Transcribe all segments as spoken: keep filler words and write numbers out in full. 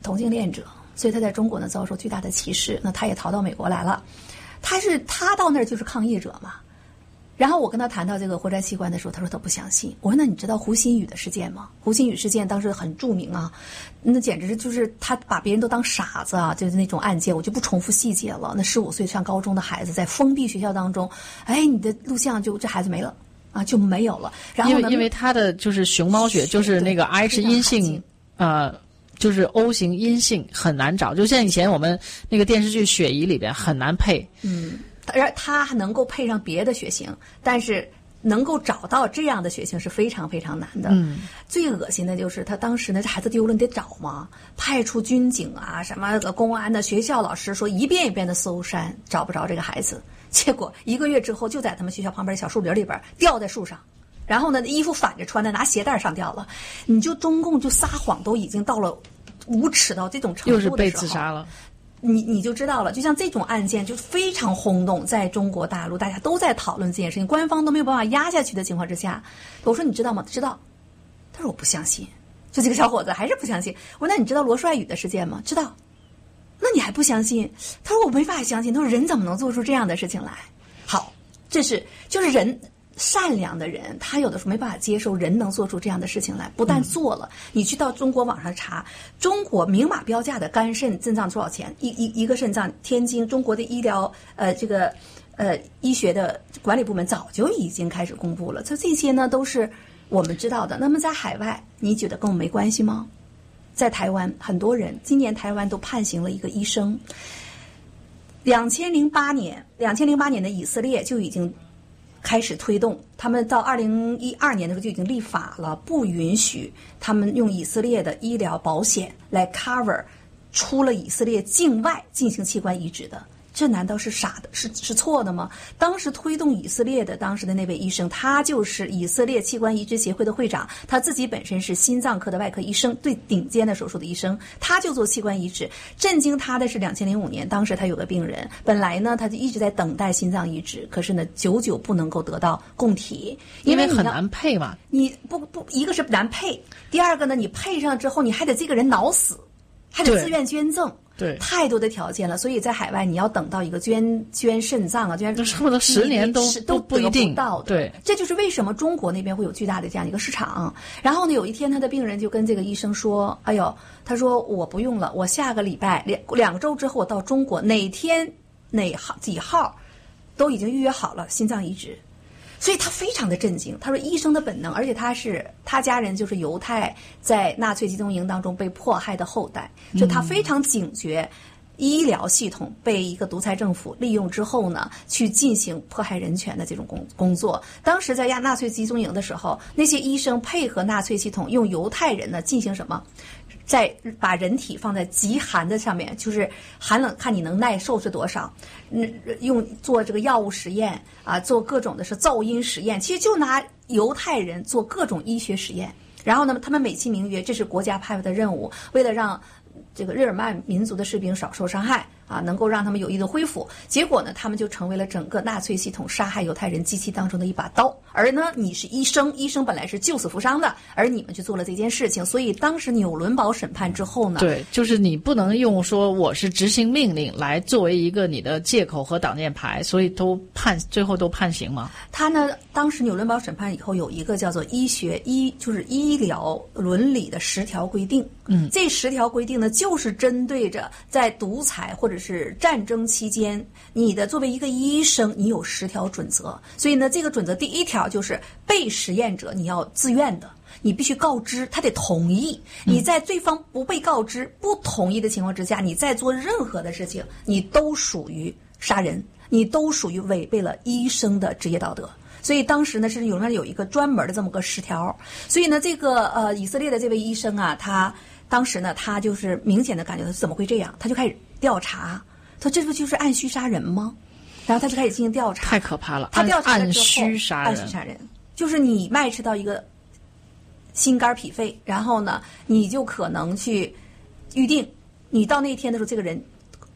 同性恋者，所以他在中国呢遭受巨大的歧视。那他也逃到美国来了，他是他到那儿就是抗议者嘛。然后我跟他谈到这个活摘器官的时候，他说他不相信。我说那你知道胡鑫宇的事件吗？胡鑫宇事件当时很著名啊，那简直就是他把别人都当傻子啊，就是那种案件，我就不重复细节了。那十五岁上高中的孩子在封闭学校当中，哎，你的录像就这孩子没了啊，就没有了。然后呢， 因为因为他的就是熊猫血，就是那个 Rh 阴性，呃。就是 O 型阴性很难找，就像以前我们那个电视剧《雪姨》里边很难配。 嗯，而它能够配上别的血型，但是能够找到这样的血型是非常非常难的。 嗯， 最恶心的就是他当时呢，这孩子丢了你得找嘛，派出军警啊、什么公安的、学校老师说一遍一遍的搜山，找不着这个孩子。结果一个月之后，就在他们学校旁边的小树林里边吊在树上。然后呢，衣服反着穿的，拿鞋带上吊了。你就中共就撒谎都已经到了无耻到这种程度的时候， 又是被自杀了。 你你就知道了，就像这种案件就非常轰动，在中国大陆大家都在讨论这件事情，官方都没有办法压下去的情况之下，我说你知道吗？知道。他说我不相信，就这个小伙子还是不相信。我说那你知道罗帅宇的事件吗？知道。那你还不相信？他说我没法相信。他说人怎么能做出这样的事情来？好，这是就是人。善良的人，他有的时候没办法接受人能做出这样的事情来，不但做了，嗯、你去到中国网上查，中国明码标价的肝肾肾脏多少钱？一一一个肾脏，天津中国的医疗呃这个呃医学的管理部门早就已经开始公布了，这这些呢都是我们知道的。那么在海外，你觉得跟我们没关系吗？在台湾，很多人今年台湾都判刑了一个医生。两千零八年，两千零八年的以色列就已经。开始推动，他们到二零一二年的时候就已经立法了，不允许他们用以色列的医疗保险来 cover 出了以色列境外进行器官移植的。这难道是傻的，是是错的吗？当时推动以色列的当时的那位医生，他就是以色列器官移植协会的会长，他自己本身是心脏科的外科医生，最顶尖的手术的医生，他就做器官移植。震惊他的是两千零五年，当时他有个病人，本来呢他就一直在等待心脏移植，可是呢久久不能够得到供体， 因为很难配嘛。 你不不，一个是难配，第二个呢，你配上之后，你还得这个人脑死，还得自愿捐赠。 对， 太多的条件了，所以在海外你要等到一个捐捐肾脏啊，捐差不多十年都都不一定到的。 对， 这就是为什么中国那边会有巨大的这样一个市场。然后呢，有一天他的病人就跟这个医生说：“哎呦，他说我不用了，我下个礼拜两两个周之后我到中国，哪天哪号几号都已经预约好了心脏移植。”所以他非常的震惊，他说医生的本能，而且他是他家人就是犹太在纳粹集中营当中被迫害的后代，就他非常警觉医疗系统被一个独裁政府利用之后呢，去进行迫害人权的这种工工作。当时在亚纳粹集中营的时候，那些医生配合纳粹系统，用犹太人呢进行什么？在把人体放在极寒的上面，就是寒冷，看你能耐受是多少。嗯，用做这个药物实验啊，做各种的是噪音实验，其实就拿犹太人做各种医学实验。然后呢，他们美其名曰这是国家派的任务，为了让这个日耳曼民族的士兵少受伤害啊，能够让他们有益的恢复。结果呢，他们就成为了整个纳粹系统杀害犹太人机器当中的一把刀。而呢，你是医生，医生本来是救死扶伤的，而你们去做了这件事情。所以当时纽伦堡审判之后呢， 对，就是你不能用说我是执行命令来作为一个你的借口和挡箭牌，所以都判最后都判刑嘛。 他呢，当时纽伦堡审判以后有一个叫做医学医就是医疗伦理的十条规定。嗯，这十条规定呢，就是针对着在独裁或者是战争期间，你的作为一个医生，你有十条准则。所以呢，这个准则第一条就是被实验者你要自愿的，你必须告知，他得同意。你在对方不被告知、不同意的情况之下，你在做任何的事情，你都属于杀人，你都属于违背了医生的职业道德。所以当时呢，是有人有一个专门的这么个十条。所以呢，这个呃以色列的这位医生啊，他当时呢，他就是明显的感觉他怎么会这样，他就开始调查，他这不就是按需杀人吗？然后他就开始进行调查。 太可怕了！ 他调查了之后， 按需杀人， 按需杀人，就是你脉吃到一个心肝脾肺，然后呢，你就可能去预定，你到那天的时候，这个人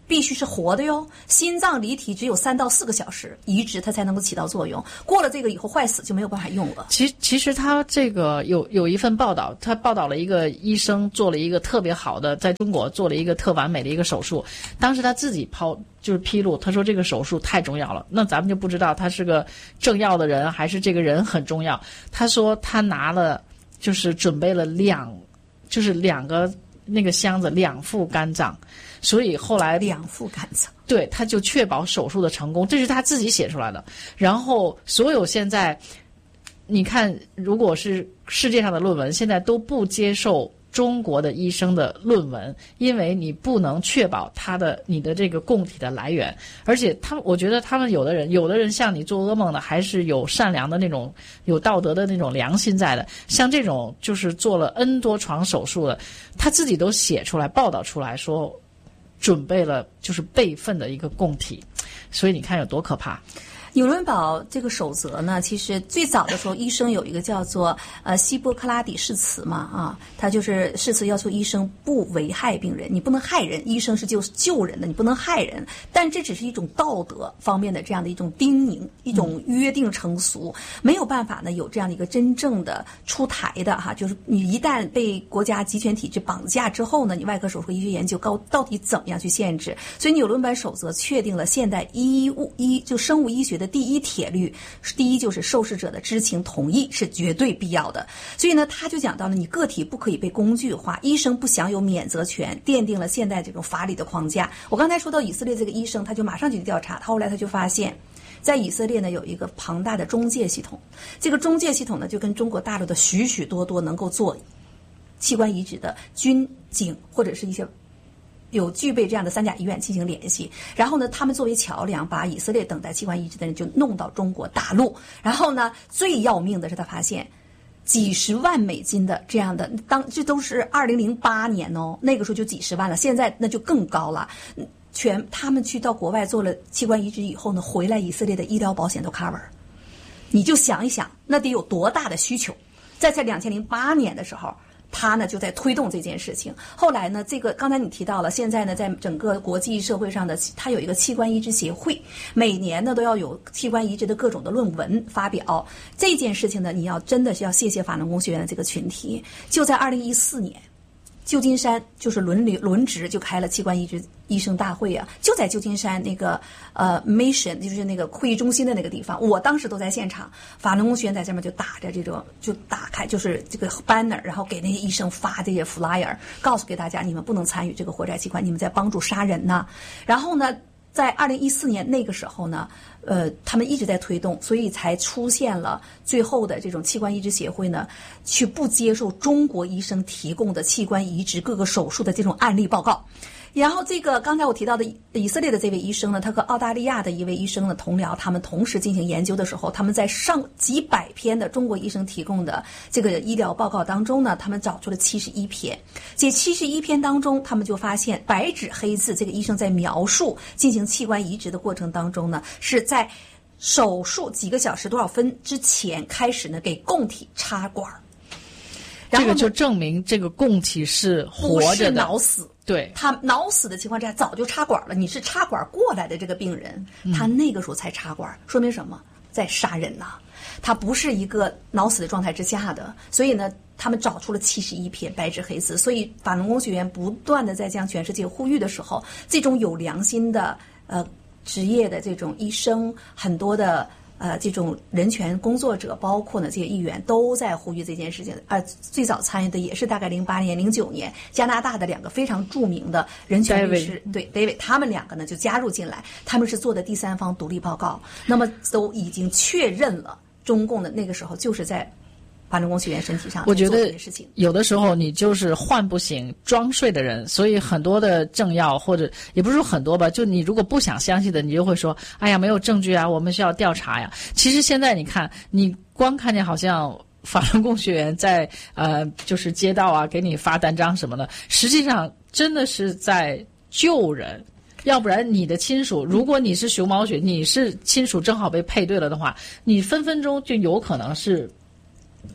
必须是活的哟，心脏离体只有三到四个小时移植它才能够起到作用，过了这个以后坏死就没有办法用了。 其其实他这个有有一份报道，他报道了一个医生做了一个特别好的，在中国做了一个特完美的一个手术，当时他自己抛就是披露，他说这个手术太重要了，那咱们就不知道他是个政要的人还是这个人很重要。他说他拿了就是准备了两就是两个那个箱子两副肝脏，所以后来两副肝脏， 对，他就确保手术的成功，这是他自己写出来的。然后所有现在你看，如果是世界上的论文，现在都不接受中国的医生的论文，因为你不能确保他的你的这个供体的来源。而且他们，我觉得他们有的人，有的人像你做噩梦的，还是有善良的那种、有道德的那种良心在的。像这种就是做了 N 多床手术的，他自己都写出来、报道出来说，准备了就是备份的一个供体，所以你看有多可怕。 纽伦堡这个守则呢，其实最早的时候，医生有一个叫做呃希波克拉底誓词嘛，啊，他就是誓词要求医生不危害病人，你不能害人，医生是救救人的，你不能害人。但这只是一种道德方面的这样的一种叮咛，一种约定成俗，没有办法呢有这样的一个真正的出台的哈，就是你一旦被国家集权体制绑架之后呢，你外科手术医学研究高到底怎么样去限制？所以纽伦堡守则确定了现代医物医就生物医学的第一铁律，第一就是受试者的知情同意是绝对必要的。所以呢，他就讲到了你个体不可以被工具化，医生不享有免责权，奠定了现代这种法理的框架。我刚才说到以色列这个医生，他就马上就去调查，他后来他就发现在以色列呢有一个庞大的中介系统，这个中介系统呢就跟中国大陆的许许多多能够做器官移植的军警或者是一些有具备这样的三甲医院进行联系，然后呢，他们作为桥梁，把以色列等待器官移植的人就弄到中国大陆。然后呢，最要命的是他发现几十万美金的这样的，当这都是二零零八年哦，那个时候就几十万了，现在那就更高了。全他们去到国外做了器官移植以后呢，回来以色列的医疗保险都 cover。你就想一想，那得有多大的需求？在在两千零八年的时候。他呢就在推动这件事情。后来呢，这个刚才你提到了，现在呢，在整个国际社会上的，它有一个器官移植协会，每年呢都要有器官移植的各种的论文发表。这件事情呢，你要真的是要谢谢法轮功学院的这个群体。就在二零一四年，旧金山就是轮流轮值就开了器官移植医生大会啊，就在旧金山那个呃 Mission 就是那个会议中心的那个地方，我当时都在现场，法轮功学院在这边就打着这种就打开就是这个 banner， 然后给那些医生发这些 flyer， 告诉给大家你们不能参与这个活摘器官，你们在帮助杀人呢。然后呢，在二零一四年那个时候呢，呃，他们一直在推动，所以才出现了最后的这种器官移植协会呢，去不接受中国医生提供的器官移植各个手术的这种案例报告。然后这个刚才我提到的以色列的这位医生呢，他和澳大利亚的一位医生的同僚，他们同时进行研究的时候，他们在上几百篇的中国医生提供的这个医疗报告当中呢，他们找出了七十一篇。这七十一篇当中，他们就发现白纸黑字，这个医生在描述进行器官移植的过程当中呢，是在手术几个小时多少分之前开始呢给供体插管。 这个就证明这个供体是活着的， 不是脑死。 对， 他脑死的情况之下早就插管了，你是插管过来的这个病人，他那个时候才插管，说明什么？在杀人呐、啊！他不是一个脑死的状态之下的，所以呢，他们找出了七十一篇白纸黑字。所以法轮功学员不断的在向全世界呼吁的时候，这种有良心的呃职业的这种医生，很多的。呃，这种人权工作者，包括呢这些议员，都在呼吁这件事情。呃，最早参与的也是大概零八年、零九年，加拿大的两个非常著名的人权律师，对 David， 他们两个呢就加入进来，他们是做的第三方独立报告，那么都已经确认了中共的那个时候就是在法轮功学员身体上， 我觉得有的时候你就是唤不醒装睡的人，所以很多的政要或者也不是说很多吧，就你如果不想相信的，你就会说，哎呀，没有证据啊，我们需要调查呀。其实现在你看，你光看见好像法轮功学员在呃就是街道啊给你发单张什么的，实际上真的是在救人。要不然你的亲属，如果你是熊猫血，你是亲属正好被配对了的话，你分分钟就有可能是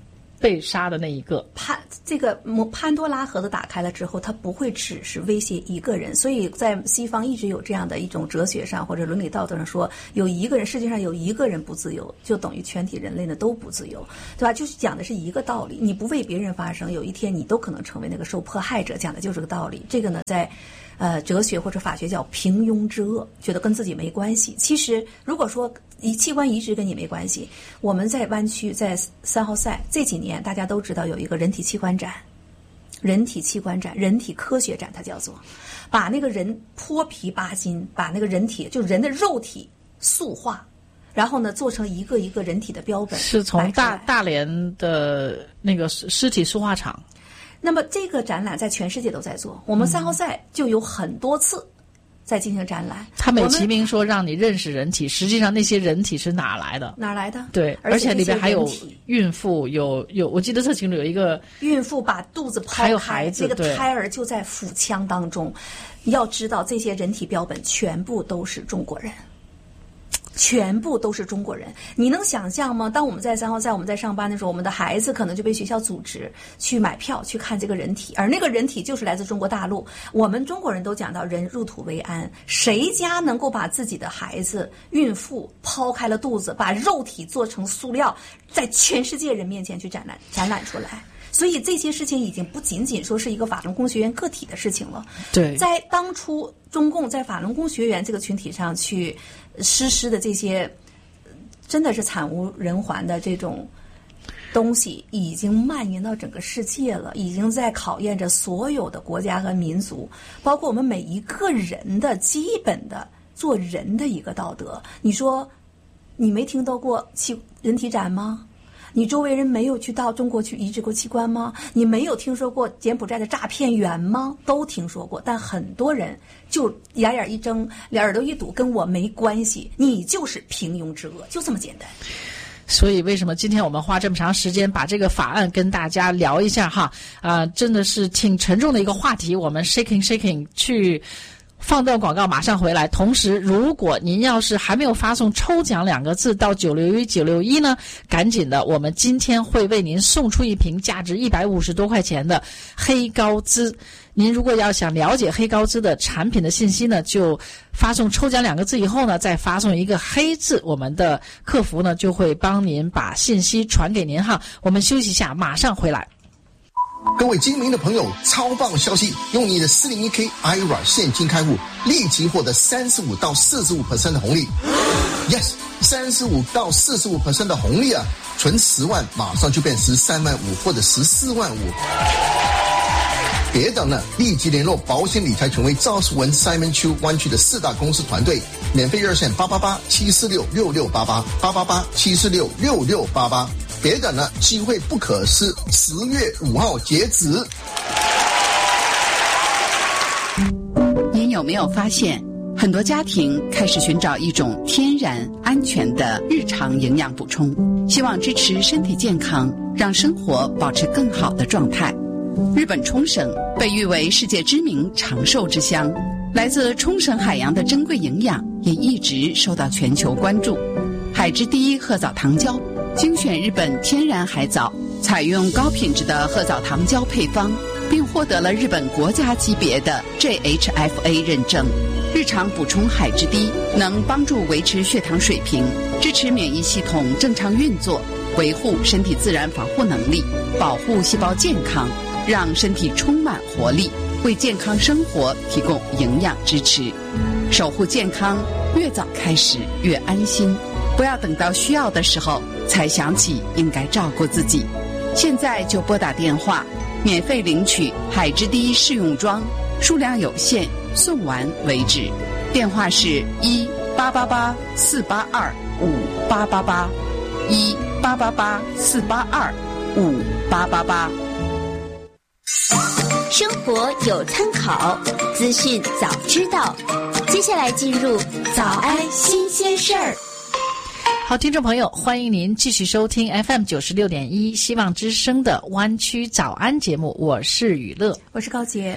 被杀的那一个。 潘这个潘多拉盒子打开了之后，它不会只是威胁一个人，所以在西方一直有这样的一种哲学上或者伦理道德上说，有一个人世界上有一个人不自由，就等于全体人类呢都不自由，对吧？就是讲的是一个道理，你不为别人发声，有一天你都可能成为那个受迫害者，讲的就是个道理。这个呢，在呃哲学或者法学叫平庸之恶，觉得跟自己没关系。其实如果说移器官移植跟你没关系，我们在湾区在三号赛这几年大家都知道有一个人体器官展，人体器官展，人体科学展，它叫做把那个人脱皮扒筋，把那个人体就人的肉体塑化，然后呢做成一个一个人体的标本， 是从大大连的那个尸体塑化厂。 那么这个展览在全世界都在做，我们三号赛就有很多次在进行展览。 他美其名说让你认识人体，实际上那些人体是哪来的？ 哪来的？ 对，而且里边还有孕妇，有有，我记得特清楚，有一个孕妇把肚子抛开， 还有孩子， 这个胎儿就在腹腔当中。你要知道，这些人体标本全部都是中国人。全部都是中国人，你能想象吗？当我们在三号赛我们在上班的时候，我们的孩子可能就被学校组织去买票去看这个人体，而那个人体就是来自中国大陆。我们中国人都讲到人入土为安，谁家能够把自己的孩子孕妇抛开了肚子，把肉体做成塑料，在全世界人面前去展览展览出来？所以这些事情已经不仅仅说是一个法轮功学员个体的事情了。 对， 在当初中共在法轮功学员这个群体上去实施的这些真的是惨无人寰的这种东西，已经蔓延到整个世界了，已经在考验着所有的国家和民族，包括我们每一个人的基本的做人的一个道德。你说你没听到过器人体展吗？你周围人没有去到中国去移植过器官吗？你没有听说过柬埔寨的诈骗员吗？都听说过，但很多人就眼眼一睁，耳朵一堵，跟我没关系，你就是平庸之恶，就这么简单。 所以为什么今天我们花这么长时间把这个法案跟大家聊一下哈？啊、呃，真的是挺沉重的一个话题，我们 shaking shaking 去放段广告，马上回来。同时，如果您要是还没有发送抽奖两个字到九六一九六一呢，赶紧的，我们今天会为您送出一瓶价值一百五十多块钱的黑高兹。您如果要想了解黑高兹的产品的信息呢，就发送抽奖两个字以后呢，再发送一个黑字，我们的客服呢就会帮您把信息传给您哈。我们休息一下，马上回来。 各位精明的朋友，超棒消息！用你的四零一 K I R A 现金开户，立即获得三十五到四十五 percent 的红利。Yes， 三十五到四十五 percent 的红利啊！存十万，马上就变十三万五或者十四万五。别等了，立即联络保险理财权威赵世文 Simon Chu 湾区的四大公司团队，免费热线八八八七四六六六八八八八八七四六六六八八。别等了，机会不可失，十月五号截止。 您有没有发现，很多家庭开始寻找一种天然、安全的日常营养补充，希望支持身体健康，让生活保持更好的状态。日本冲绳被誉为世界知名长寿之乡，来自冲绳海洋的珍贵营养也一直受到全球关注。海之第一褐藻糖胶精选日本天然海藻，采用高品质的褐藻糖胶配方，并获得了日本国家级别的 J H F A 认证。日常补充海之滴能帮助维持血糖水平，支持免疫系统正常运作，维护身体自然防护能力，保护细胞健康，让身体充满活力，为健康生活提供营养支持。守护健康，越早开始越安心，不要等到需要的时候才想起应该照顾自己。现在就拨打电话，免费领取海之滴试用装，数量有限，送完为止。电话是一八八八四八二五八八八，一八八八四八二五八八八。 生活有参考，资讯早知道。接下来进入早安新鲜事儿。 好，听众朋友，欢迎您继续收听 F M 九十六点一希望之声的湾区早安节目，我是雨乐， 我是高洁。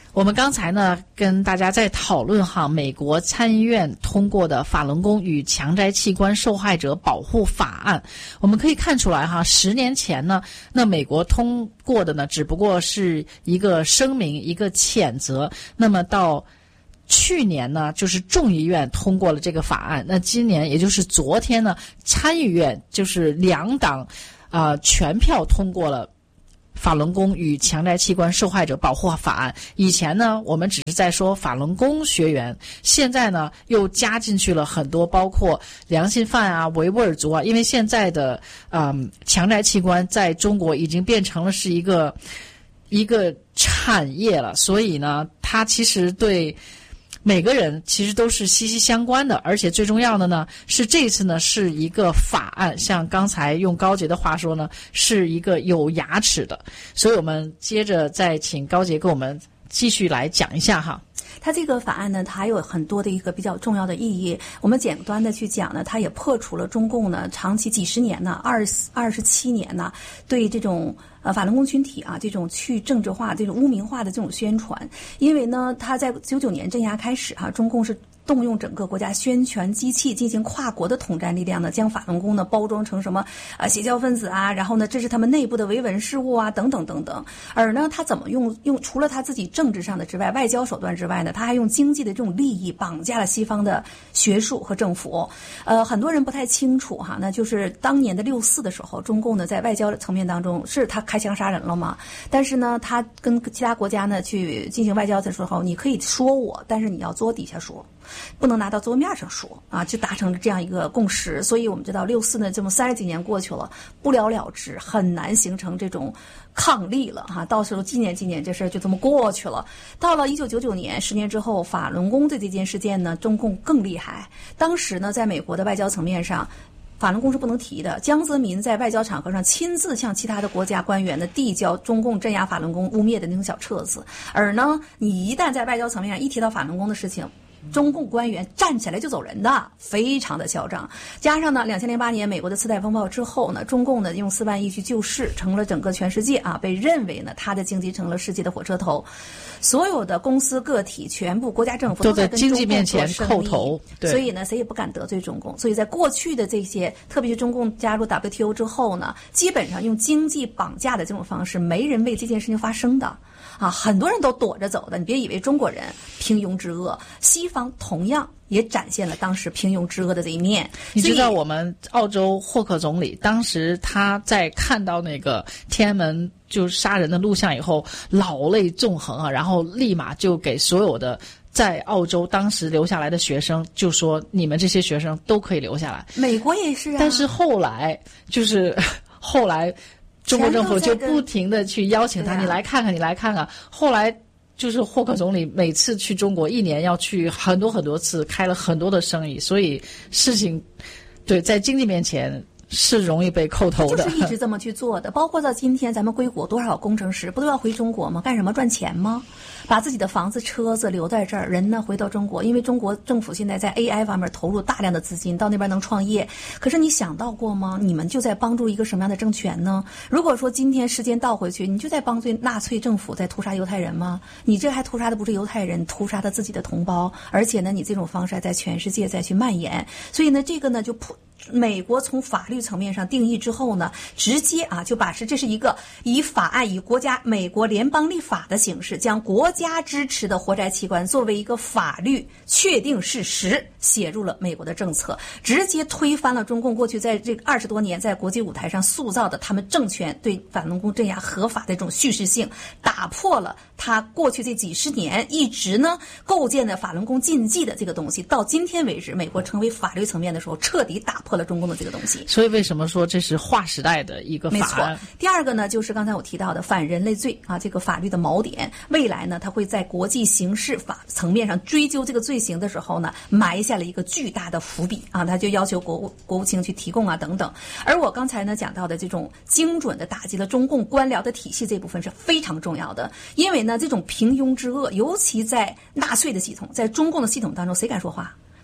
我们刚才呢跟大家在讨论哈，美国参议院通过的法轮功与强摘器官受害者保护法案，我们可以看出来哈，十年前呢，那美国通过的呢只不过是一个声明，一个谴责，那么到去年呢，就是众议院通过了这个法案，那今年也就是昨天呢，参议院就是两党啊、呃、全票通过了法轮功与强摘器官受害者保护法案。以前呢，我们只是在说法轮功学员，现在呢又加进去了很多，包括良心犯啊、维吾尔族啊。因为现在的嗯强摘器官在中国已经变成了是一个一个产业了，所以呢，它其实对每个人其实都是息息相关的，而且最重要的呢是这次呢是一个法案，像刚才用高杰的话说呢，是一个有牙齿的。所以我们接着再请高杰给我们继续来讲一下哈。 它这个法案呢，它还有很多的一个比较重要的意义。我们简单的去讲呢，它也破除了中共呢长期几十年呢，二十二十七年呢，对这种呃法轮功群体啊这种去政治化、这种污名化的这种宣传。因为呢，它在九九年镇压开始哈、啊，中共是动用整个国家宣传机器进行跨国的统战力量呢，将法轮功呢包装成什么啊邪教分子啊，然后呢这是他们内部的维稳事务啊等等等等。而呢他怎么用用除了他自己政治上的之外，外交手段之外呢，他还用经济的这种利益绑架了西方的学术和政府。呃，很多人不太清楚哈，那就是当年的六四的时候，中共呢在外交层面当中是他开枪杀人了吗？但是呢，他跟其他国家呢去进行外交的时候，你可以说我，但是你要桌底下说。不能拿到桌面上说啊，就达成了这样一个共识。所以我们知道六四呢，这么三十几年过去了，不了了之，很难形成这种抗力了哈。到时候纪念纪念这事儿就这么过去了。到了一九九九年，十年之后，法轮功的这件事件呢，中共更厉害。当时呢，在美国的外交层面上，法轮功是不能提的。江泽民在外交场合上亲自向其他的国家官员呢递交中共镇压法轮功污蔑的那种小册子。而呢，你一旦在外交层面上一提到法轮功的事情，中共官员站起来就走人的，非常的嚣张。加上呢，两千零八年美国的次贷风暴之后呢，中共呢用四万亿去救市，成了整个全世界啊，被认为呢，它的经济成了世界的火车头。所有的公司个体，全部国家政府都在经济面前叩头， 所以呢，谁也不敢得罪中共。所以在过去的这些，特别是中共加入 W T O 之后呢，基本上用经济绑架的这种方式，没人为这件事情发声的。啊，很多人都躲着走的。你别以为中国人平庸之恶，西方同样也展现了当时平庸之恶的这一面。 你知道我们澳洲霍克总理当时他在看到那个天安门就杀人的录像以后，老泪纵横啊，然后立马就给所有的在澳洲当时留下来的学生就说，你们这些学生都可以留下来。 美国也是啊。 但是后来就是后来中国政府就不停的去邀请他，你来看看，你来看看。后来就是霍克总理每次去中国，一年要去很多很多次，开了很多的生意，所以事情对在经济面前是容易被扣头的。 就是一直这么去做的。包括到今天咱们硅谷多少工程师不都要回中国吗？干什么？赚钱吗？把自己的房子车子留在这儿，人呢回到中国。因为中国政府现在在 A I 方面投入大量的资金，到那边能创业。可是你想到过吗？你们就在帮助一个什么样的政权呢？如果说今天时间倒回去，你就在帮助纳粹政府在屠杀犹太人吗？你这还屠杀的不是犹太人，屠杀他自己的同胞。而且呢，你这种方式还在全世界再去蔓延。所以呢，这个呢就普美国从法律层面上定义之后呢，直接啊就把是这是一个以法案以国家美国联邦立法的形式，将国家支持的活摘器官作为一个法律确定事实写入了美国的政策，直接推翻了中共过去在这二十多年在国际舞台上塑造的他们政权对法轮功镇压合法的这种叙事性，打破了他过去这几十年一直呢构建的法轮功禁忌的这个东西。到今天为止，美国成为法律层面的时候，彻底打破了中共的这个东西。 所以为什么说这是划时代的一个法案？ 没错。第二个呢，就是刚才我提到的反人类罪啊，这个法律的锚点，未来呢，它会在国际刑事法层面上追究这个罪行的时候呢，埋下了一个巨大的伏笔啊，他就要求国务国务卿去提供啊等等。而我刚才呢讲到的这种精准的打击了中共官僚的体系这部分是非常重要的，因为呢，这种平庸之恶，尤其在纳粹的系统，在中共的系统当中，谁敢说话？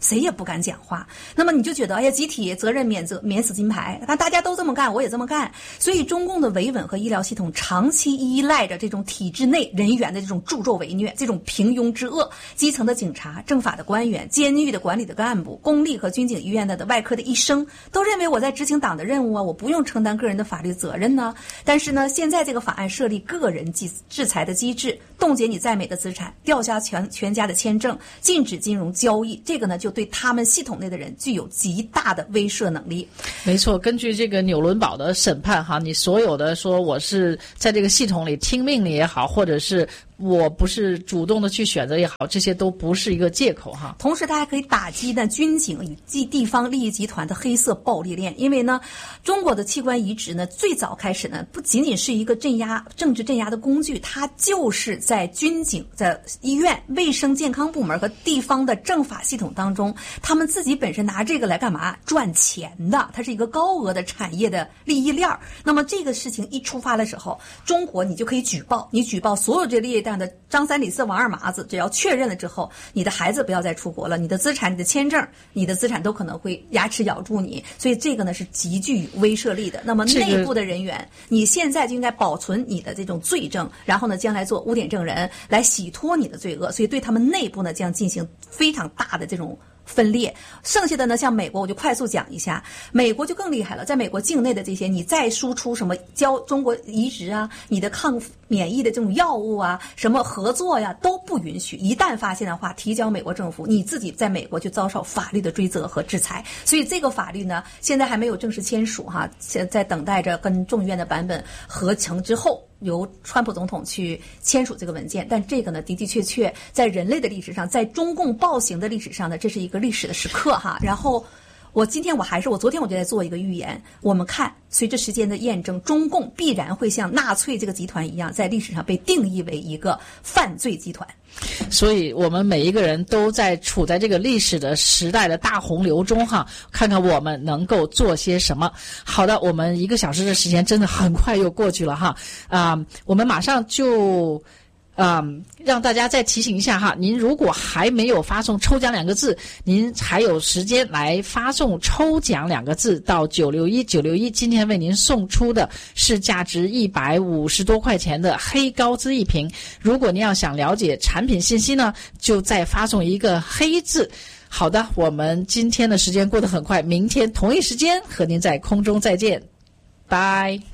谁也不敢讲话。那么你就觉得，哎呀，集体责任免责免死金牌，那大家都这么干，我也这么干。所以中共的维稳和医疗系统长期依赖着这种体制内人员的这种助纣为虐，这种平庸之恶，基层的警察、政法的官员、监狱的管理的干部、公立和军警医院的外科的医生，都认为我在执行党的任务啊，我不用承担个人的法律责任呢。但是呢，现在这个法案设立个人制裁的机制，冻结你在美的资产，吊销全全家的签证，禁止金融交易，这个呢就对他们系统内的人具有极大的威慑能力。 没错，根据这个纽伦堡的审判哈，你所有的说我是在这个系统里听命令也好，或者是我不是主动的去选择也好，这些都不是一个借口哈。 同时它还可以打击呢军警与地地方利益集团的黑色暴力链，因为呢中国的器官移植呢最早开始呢不仅仅是一个镇压政治镇压的工具，它就是在军警、在医院、卫生健康部门和地方的政法系统当中，他们自己本身拿这个来干嘛？赚钱的，它是一个高额的产业的利益链。那么这个事情一出发的时候，中国你就可以举报，你举报所有这利益链的张三李四王二麻子，只要确认了之后，你的孩子不要再出国了，你的资产、你的签证、你的资产都可能会牙齿咬住你，所以这个呢是极具威慑力的。那么内部的人员，你现在就应该保存你的这种罪证，然后呢将来做污点证人来洗脱你的罪恶，所以对他们内部呢将进行非常大的这种分裂。剩下的呢，像美国，我就快速讲一下。美国就更厉害了，在美国境内的这些，你再输出什么教中国移植啊，你的抗免疫的这种药物啊，什么合作呀，都不允许。一旦发现的话，提交美国政府，你自己在美国就遭受法律的追责和制裁。所以这个法律呢，现在还没有正式签署哈，现在等待着跟众议院的版本合成之后，由川普总统去签署这个文件。但这个呢，的的确确在人类的历史上，在中共暴行的历史上呢，这是一个历史的时刻哈。然后我今天我还是我昨天我就在做一个预言，我们看随着时间的验证，中共必然会像纳粹这个集团一样，在历史上被定义为一个犯罪集团。 所以我们每一个人都在处在这个历史的时代的大洪流中哈，看看我们能够做些什么。好的，我们一个小时的时间真的很快又过去了哈，啊、呃，我们马上就嗯，让大家再提醒一下哈，您如果还没有发送抽奖两个字，您还有时间来发送抽奖两个字到九六一九六一。今天为您送出的是价值一百五十多块钱的黑高兹一瓶。如果您要想了解产品信息呢，就再发送一个黑字。好的，我们今天的时间过得很快，明天同一时间和您在空中再见，拜。